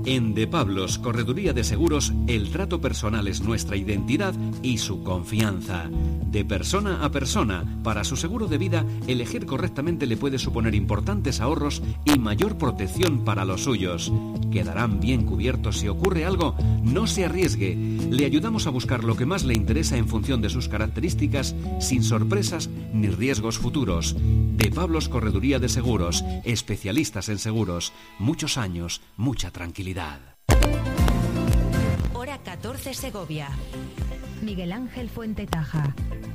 En De Pablos, Correduría de Seguros, el trato personal es nuestra identidad y su confianza. De persona a persona, para su seguro de vida, elegir correctamente le puede suponer importantes ahorros y mayor protección para los suyos. Quedarán bien cubiertos si ocurre algo. No se arriesgue. Le ayudamos a buscar lo que más le interesa en función de sus características, sin sorpresas ni riesgos futuros. De Pablos, Correduría de Seguros, especialistas en seguros. Muchos años, mucha tranquilidad. Hora 14 Segovia. Miguel Ángel Fuentetaja.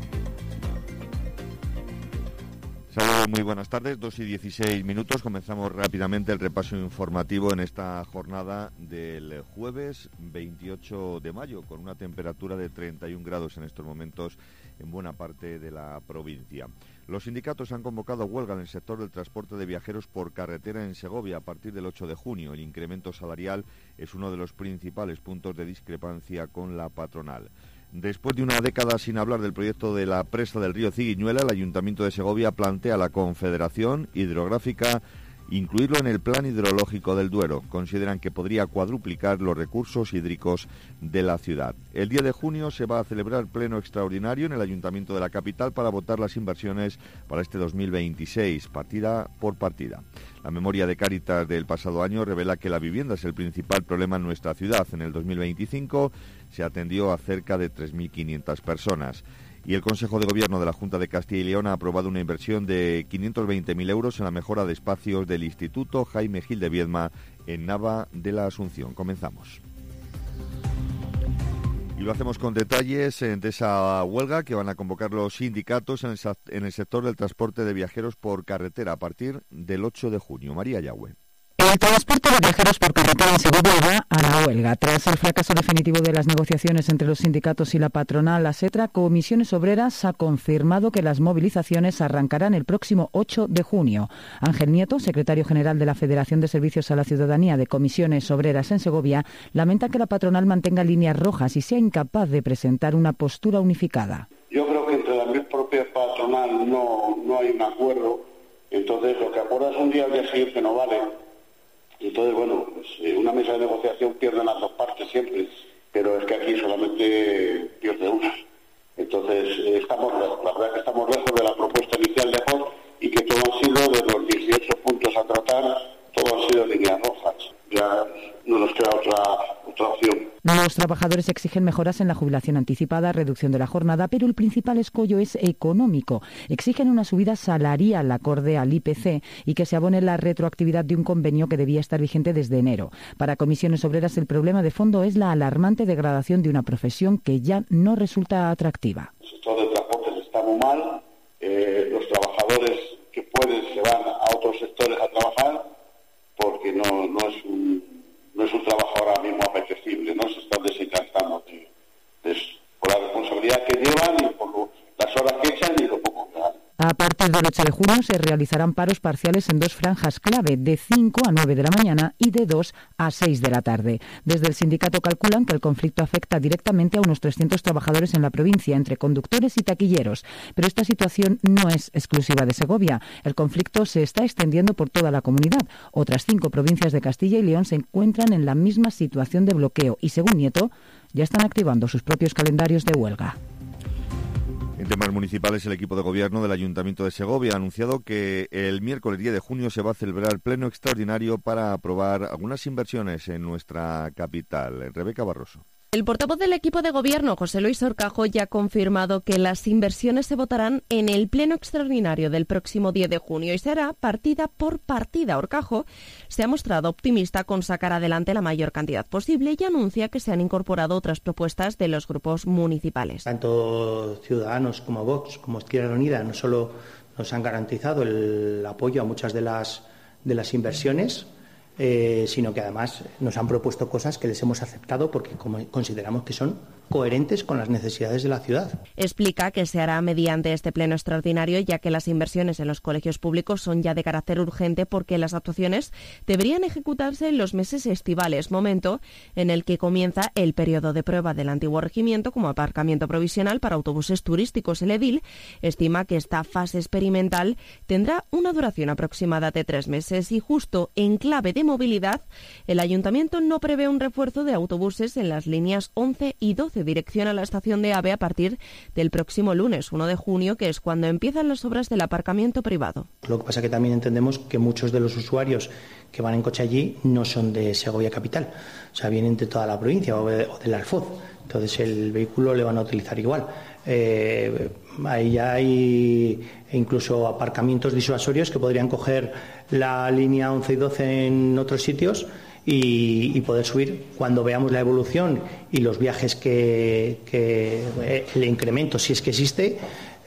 Saludos, muy buenas tardes, 2:16. Comenzamos rápidamente el repaso informativo en esta jornada del jueves 28 de mayo, con una temperatura de 31 grados en estos momentos en buena parte de la provincia. Los sindicatos han convocado huelga en el sector del transporte de viajeros por carretera en Segovia a partir del 8 de junio. El incremento salarial es uno de los principales puntos de discrepancia con la patronal. Después de una década sin hablar del proyecto de la presa del río Ciguiñuela, el Ayuntamiento de Segovia plantea a la Confederación Hidrográfica incluirlo en el Plan Hidrológico del Duero. Consideran que podría cuadruplicar los recursos hídricos de la ciudad. El 10 de junio se va a celebrar pleno extraordinario en el Ayuntamiento de la capital para votar las inversiones para este 2026, partida por partida. La memoria de Cáritas del pasado año revela que la vivienda es el principal problema en nuestra ciudad. En el 2025 se atendió a cerca de 3.500 personas. Y el Consejo de Gobierno de la Junta de Castilla y León ha aprobado una inversión de 520.000 euros en la mejora de espacios del Instituto Jaime Gil de Viedma en Nava de la Asunción. Comenzamos. Y lo hacemos con detalles de esa huelga que van a convocar los sindicatos en el sector del transporte de viajeros por carretera a partir del 8 de junio. María Yagüe. El transporte de viajeros por carretera en Segovia va a la huelga. Tras el fracaso definitivo de las negociaciones entre los sindicatos y la patronal, la SETRA, Comisiones Obreras ha confirmado que las movilizaciones arrancarán el próximo 8 de junio. Ángel Nieto, secretario general de la Federación de Servicios a la Ciudadanía de Comisiones Obreras en Segovia, lamenta que la patronal mantenga líneas rojas y sea incapaz de presentar una postura unificada. Yo creo que entre la propia patronal no hay un acuerdo, entonces lo que acuerdas un día al día siguiente no vale. Entonces, bueno, pues una mesa de negociación pierden las dos partes siempre, pero es que aquí solamente pierde una. Entonces, estamos lejos, la verdad que estamos lejos de la propuesta inicial de Vox y que todo ha sido, de los 18 puntos a tratar, todo ha sido líneas rojas. Ya no nos queda otra opción. Los trabajadores exigen mejoras en la jubilación anticipada, reducción de la jornada, pero el principal escollo es económico. Exigen una subida salarial acorde al IPC y que se abone la retroactividad de un convenio que debía estar vigente desde enero. Para Comisiones Obreras, el problema de fondo es la alarmante degradación de una profesión que ya no resulta atractiva. El sector de transportes está muy mal, los trabajadores que pueden se van a otros sectores a trabajar porque no es un trabajo ahora mismo apetecible, ¿no? Se están desencantando por la responsabilidad que llevan y por las horas que echan y lo poco que ganan. A partir del 8 de junio se realizarán paros parciales en dos franjas clave, de 5 a 9 de la mañana y de 2 a 6 de la tarde. Desde el sindicato calculan que el conflicto afecta directamente a unos 300 trabajadores en la provincia, entre conductores y taquilleros. Pero esta situación no es exclusiva de Segovia. El conflicto se está extendiendo por toda la comunidad. Otras 5 provincias de Castilla y León se encuentran en la misma situación de bloqueo y, según Nieto, ya están activando sus propios calendarios de huelga. En temas municipales, el equipo de gobierno del Ayuntamiento de Segovia ha anunciado que el miércoles 10 de junio se va a celebrar pleno extraordinario para aprobar algunas inversiones en nuestra capital. Rebeca Barroso. El portavoz del equipo de gobierno, José Luis Orcajo, ya ha confirmado que las inversiones se votarán en el pleno extraordinario del próximo 10 de junio y será partida por partida. Orcajo se ha mostrado optimista con sacar adelante la mayor cantidad posible y anuncia que se han incorporado otras propuestas de los grupos municipales. Tanto Ciudadanos como Vox como Izquierda Unida no solo nos han garantizado el apoyo a muchas de las inversiones, sino que además nos han propuesto cosas que les hemos aceptado porque consideramos que son coherentes con las necesidades de la ciudad. Explica que se hará mediante este pleno extraordinario, ya que las inversiones en los colegios públicos son ya de carácter urgente porque las actuaciones deberían ejecutarse en los meses estivales, momento en el que comienza el periodo de prueba del antiguo regimiento como aparcamiento provisional para autobuses turísticos. El edil estima que esta fase experimental tendrá una duración aproximada de 3 meses y justo en clave de movilidad, el ayuntamiento no prevé un refuerzo de autobuses en las líneas 11 y 12 dirección a la estación de AVE a partir del próximo lunes 1 de junio, que es cuando empiezan las obras del aparcamiento privado. Lo que pasa es que también entendemos que muchos de los usuarios que van en coche allí no son de Segovia capital, o sea, vienen de toda la provincia o del Alfoz, entonces el vehículo le van a utilizar igual. Ahí ya hay incluso aparcamientos disuasorios que podrían coger la línea 11 y 12 en otros sitios y poder subir cuando veamos la evolución y los viajes que el incremento, si es que existe,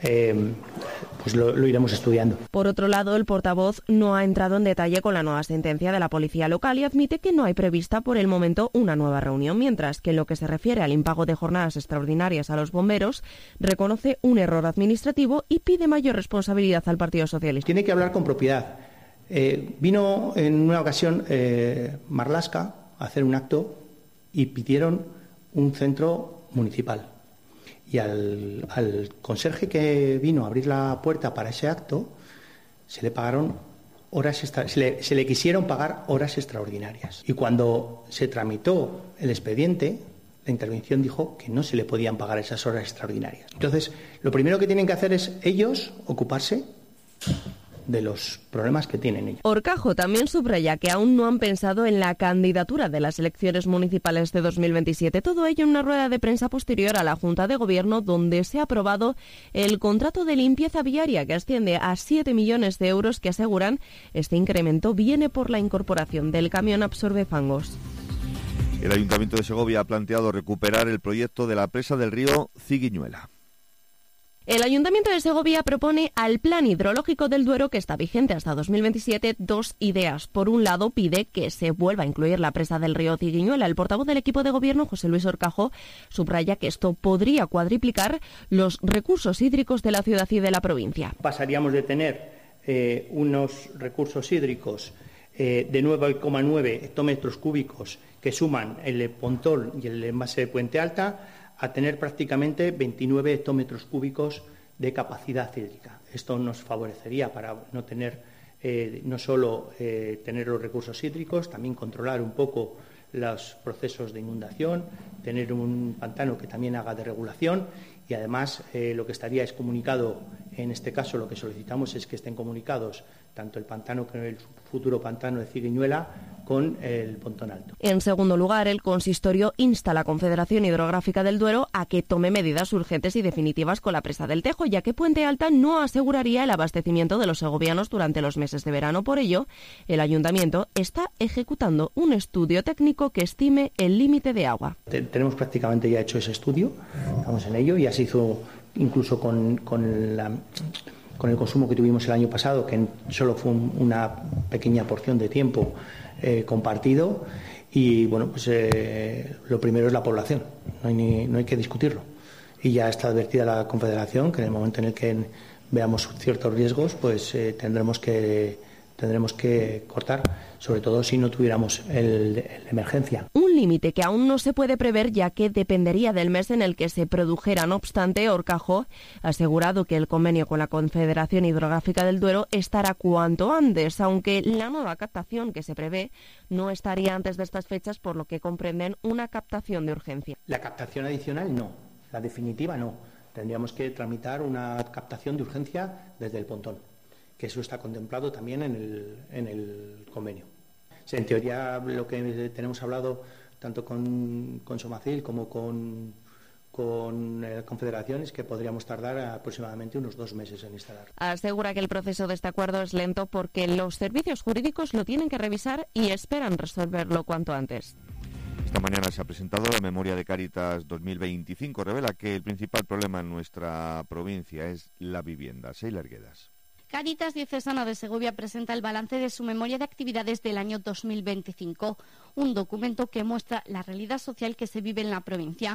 pues lo iremos estudiando. Por otro lado, el portavoz no ha entrado en detalle con la nueva sentencia de la policía local y admite que no hay prevista por el momento una nueva reunión, mientras que en lo que se refiere al impago de jornadas extraordinarias a los bomberos, reconoce un error administrativo y pide mayor responsabilidad al Partido Socialista. Tiene que hablar con propiedad. Vino en una ocasión Marlaska a hacer un acto y pidieron un centro municipal. Y al conserje que vino a abrir la puerta para ese acto, se le pagaron se le quisieron pagar horas extraordinarias. Y cuando se tramitó el expediente, la intervención dijo que no se le podían pagar esas horas extraordinarias. Entonces, lo primero que tienen que hacer es ellos ocuparse de los problemas que tienen ellos. Horcajo también subraya que aún no han pensado en la candidatura de las elecciones municipales de 2027. Todo ello en una rueda de prensa posterior a la Junta de Gobierno, donde se ha aprobado el contrato de limpieza viaria que asciende a 7 millones de euros, que aseguran este incremento viene por la incorporación del camión absorbefangos. El Ayuntamiento de Segovia ha planteado recuperar el proyecto de la presa del río Ciguiñuela. El Ayuntamiento de Segovia propone al Plan Hidrológico del Duero, que está vigente hasta 2027, 2 ideas. Por un lado, pide que se vuelva a incluir la presa del río Ciguiñuela. El portavoz del equipo de gobierno, José Luis Horcajo, subraya que esto podría cuadriplicar los recursos hídricos de la ciudad y de la provincia. Pasaríamos de tener unos recursos hídricos de 9,9 hectómetros cúbicos que suman el Pontón y el envase de Puente Alta, a tener prácticamente 29 hectómetros cúbicos de capacidad hídrica. Esto nos favorecería para no tener, no solo tener los recursos hídricos, también controlar un poco los procesos de inundación, tener un pantano que también haga de regulación y además lo que estaría es comunicado, en este caso lo que solicitamos es que estén comunicados tanto el pantano como el futuro pantano de Ciguiñuela con el Pontón Alto. En segundo lugar, el consistorio insta a la Confederación Hidrográfica del Duero a que tome medidas urgentes y definitivas con la presa del Tejo, ya que Puente Alta no aseguraría el abastecimiento de los segovianos durante los meses de verano. Por ello, el Ayuntamiento está ejecutando un estudio técnico que estime el límite de agua. Tenemos prácticamente ya hecho ese estudio, estamos en ello, ya se hizo incluso con el consumo que tuvimos el año pasado, que solo fue una pequeña porción de tiempo compartido, y bueno, pues lo primero es la población, no hay que discutirlo. Y ya está advertida la Confederación que en el momento en el que veamos ciertos riesgos, pues tendremos que cortar, sobre todo si no tuviéramos el de emergencia. Un límite que aún no se puede prever, ya que dependería del mes en el que se produjera. No obstante, Horcajo ha asegurado que el convenio con la Confederación Hidrográfica del Duero estará cuanto antes, aunque la nueva captación que se prevé no estaría antes de estas fechas, por lo que comprenden una captación de urgencia. La captación adicional no, la definitiva no. Tendríamos que tramitar una captación de urgencia desde el Pontón, que eso está contemplado también en el convenio. O sea, en teoría, lo que tenemos hablado tanto con Somacil como con confederaciones, que podríamos tardar aproximadamente unos 2 meses en instalar. Asegura que el proceso de este acuerdo es lento porque los servicios jurídicos lo tienen que revisar y esperan resolverlo cuanto antes. Esta mañana se ha presentado la memoria de Cáritas 2025. Revela que el principal problema en nuestra provincia es la vivienda. Sheila Arguedas. Cáritas Diocesana de Segovia presenta el balance de su memoria de actividades del año 2025, un documento que muestra la realidad social que se vive en la provincia.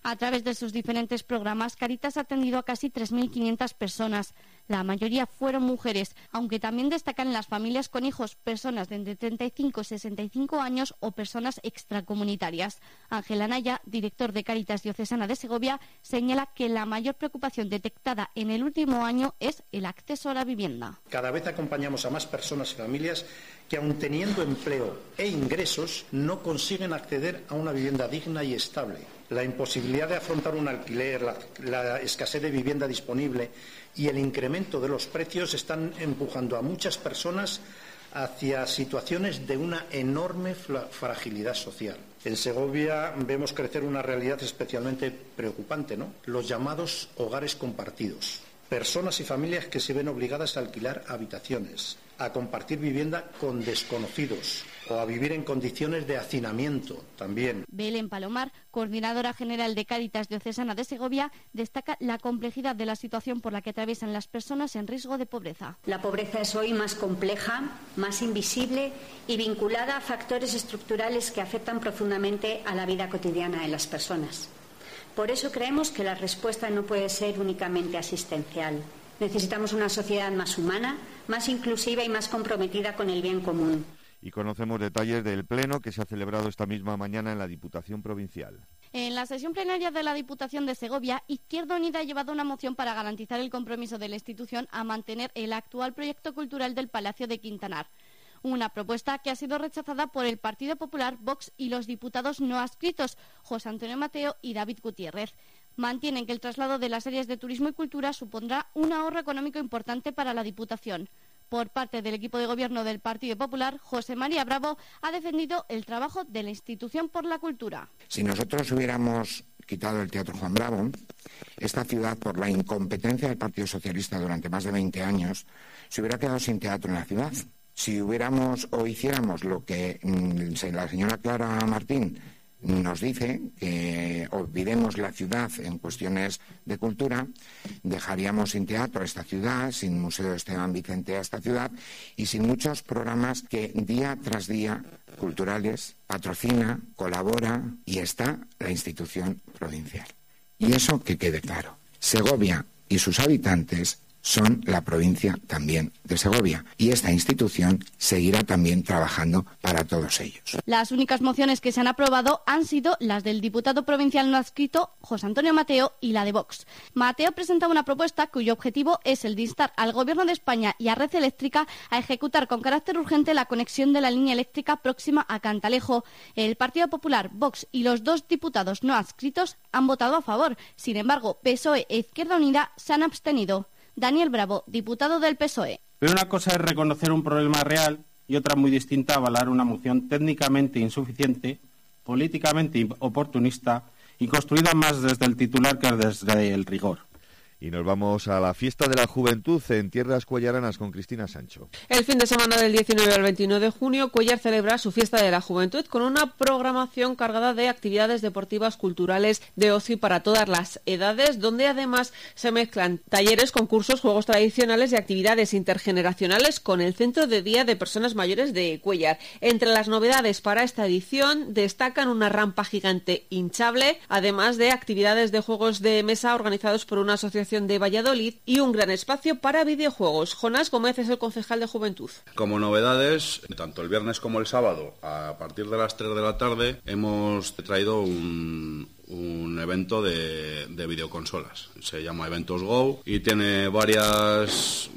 A través de sus diferentes programas, Cáritas ha atendido a casi 3.500 personas. La mayoría fueron mujeres, aunque también destacan las familias con hijos, personas de entre 35 y 65 años o personas extracomunitarias. Ángel Anaya, director de Cáritas Diocesana de Segovia, señala que la mayor preocupación detectada en el último año es el acceso a la vivienda. Cada vez acompañamos a más personas y familias que, aun teniendo empleo e ingresos, no consiguen acceder a una vivienda digna y estable. La imposibilidad de afrontar un alquiler, la escasez de vivienda disponible y el incremento de los precios están empujando a muchas personas hacia situaciones de una enorme fragilidad social. En Segovia vemos crecer una realidad especialmente preocupante, ¿no? Los llamados hogares compartidos. Personas y familias que se ven obligadas a alquilar habitaciones, a compartir vivienda con desconocidos o a vivir en condiciones de hacinamiento también. Belén Palomar, coordinadora general de Cáritas Diocesana de Segovia, destaca la complejidad de la situación por la que atraviesan las personas en riesgo de pobreza. La pobreza es hoy más compleja, más invisible y vinculada a factores estructurales que afectan profundamente a la vida cotidiana de las personas. Por eso creemos que la respuesta no puede ser únicamente asistencial. Necesitamos una sociedad más humana, más inclusiva y más comprometida con el bien común. Y conocemos detalles del pleno que se ha celebrado esta misma mañana en la Diputación Provincial. En la sesión plenaria de la Diputación de Segovia, Izquierda Unida ha llevado una moción para garantizar el compromiso de la institución a mantener el actual proyecto cultural del Palacio de Quintanar. Una propuesta que ha sido rechazada por el Partido Popular, Vox y los diputados no adscritos, José Antonio Mateo y David Gutiérrez. Mantienen que el traslado de las áreas de turismo y cultura supondrá un ahorro económico importante para la Diputación. Por parte del equipo de gobierno del Partido Popular, José María Bravo ha defendido el trabajo de la institución por la cultura. Si nosotros hubiéramos quitado el Teatro Juan Bravo, esta ciudad, por la incompetencia del Partido Socialista durante más de 20 años, se hubiera quedado sin teatro en la ciudad. Si hubiéramos o hiciéramos lo que la señora Clara Martín nos dice, que olvidemos la ciudad en cuestiones de cultura, dejaríamos sin teatro a esta ciudad, sin Museo Esteban Vicente a esta ciudad y sin muchos programas que día tras día culturales patrocina, colabora y está la institución provincial. Y eso que quede claro, Segovia y sus habitantes son la provincia también de Segovia y esta institución seguirá también trabajando para todos ellos. Las únicas mociones que se han aprobado han sido las del diputado provincial no adscrito José Antonio Mateo y la de Vox. Mateo presentaba una propuesta cuyo objetivo es el de instar al Gobierno de España y a Red Eléctrica a ejecutar con carácter urgente la conexión de la línea eléctrica próxima a Cantalejo. El Partido Popular, Vox y los dos diputados no adscritos han votado a favor. Sin embargo, PSOE e Izquierda Unida se han abstenido. Daniel Bravo, diputado del PSOE. Pero una cosa es reconocer un problema real y otra muy distinta avalar una moción técnicamente insuficiente, políticamente oportunista y construida más desde el titular que desde el rigor. Y nos vamos a la fiesta de la juventud en Tierras Cuellaranas con Cristina Sancho. El fin de semana del 19 al 21 de junio, Cuellar celebra su fiesta de la juventud con una programación cargada de actividades deportivas, culturales, de ocio para todas las edades, donde además se mezclan talleres, concursos, juegos tradicionales y actividades intergeneracionales con el Centro de Día de Personas Mayores de Cuellar. Entre las novedades para esta edición destacan una rampa gigante hinchable, además de actividades de juegos de mesa organizados por una asociación de Valladolid y un gran espacio para videojuegos. Jonás Gómez es el concejal de Juventud. Como novedades, tanto el viernes como el sábado, a partir de las 3 de la tarde, hemos traído un evento de videoconsolas. Se llama Eventos Go y tiene varios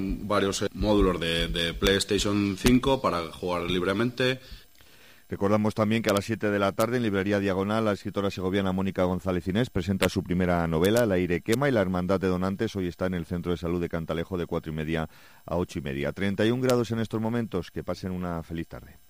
módulos de PlayStation 5 para jugar libremente. Recordamos también que a las 7 de la tarde en Librería Diagonal la escritora segoviana Mónica González Inés presenta su primera novela, El aire quema, y la Hermandad de Donantes hoy está en el Centro de Salud de Cantalejo de 4:30 a 8:30. 31 grados en estos momentos. Que pasen una feliz tarde.